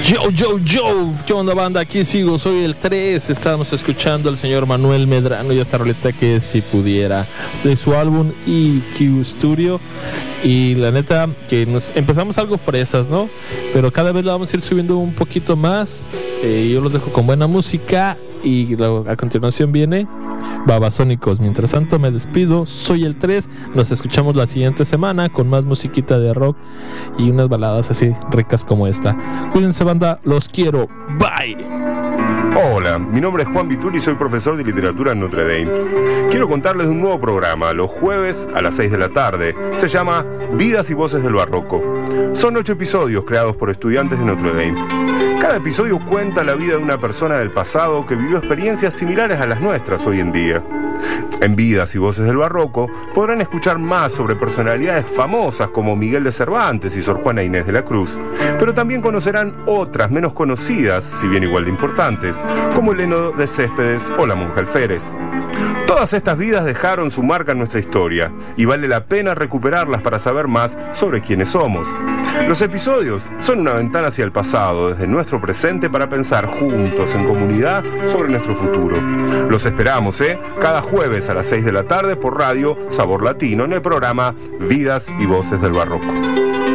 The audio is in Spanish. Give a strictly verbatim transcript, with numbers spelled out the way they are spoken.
Yo, yo, yo, ¿qué onda, banda? Aquí sigo, soy el tres. Estábamos escuchando al señor Manuel Medrano y esta roleta que si pudiera, de su álbum E Q Studio. Y la neta que nos empezamos algo fresas, ¿no? Pero cada vez la vamos a ir subiendo un poquito más. eh, Yo los dejo con buena música. Y luego, a continuación viene Babasónicos. Mientras tanto me despido, soy el tres. Nos escuchamos la siguiente semana con más musiquita de rock y unas baladas así ricas como esta. Cuídense, banda, los quiero, bye. Hola, mi nombre es Juan Vitul y soy profesor de literatura en Notre Dame. Quiero contarles de un nuevo programa, los jueves a las seis de la tarde. Se llama Vidas y Voces del Barroco. Son ocho episodios creados por estudiantes de Notre Dame. Cada episodio cuenta la vida de una persona del pasado que vivió experiencias similares a las nuestras hoy en día. En Vidas y Voces del Barroco podrán escuchar más sobre personalidades famosas como Miguel de Cervantes y Sor Juana Inés de la Cruz, pero también conocerán otras menos conocidas, si bien igual de importantes, como Heleno de Céspedes o la monja Alférez. Todas estas vidas dejaron su marca en nuestra historia y vale la pena recuperarlas para saber más sobre quiénes somos. Los episodios son una ventana hacia el pasado, desde nuestro presente, para pensar juntos, en comunidad, sobre nuestro futuro. Los esperamos, ¿eh? Cada jueves a las seis de la tarde por radio Sabor Latino en el programa Vidas y Voces del Barroco.